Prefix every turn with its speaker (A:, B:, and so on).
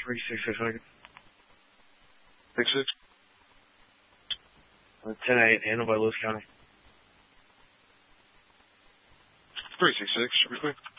A: 36600.
B: 66.
A: 10-8, handled by Lewis County.
B: 366, should be clear.